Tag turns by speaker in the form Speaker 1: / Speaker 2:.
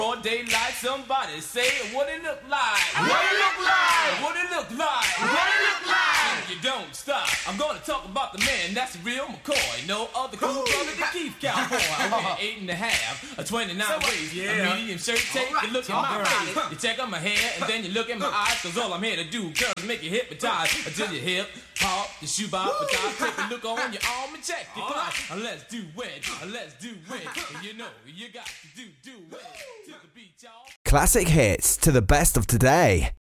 Speaker 1: Broad daylight, somebody say what it look like. What it look like. What it look like. What it look like. You don't stop. I'm gonna talk about the man that's the real McCoy. No other cool brother than Keith Cowboy. I wear 8.5, a 29 waist, a medium shirt. Take a look at my face. You check on my hair and then you look at my eyes. Cause all I'm here to do, girl, is make you hypnotize until you hip hop, the shoe box, but take a look on your arm and check it. Come on, let's do it. Let's do it. And you know you got to do it. To the beat, y'all.
Speaker 2: Classic hits to the best of today.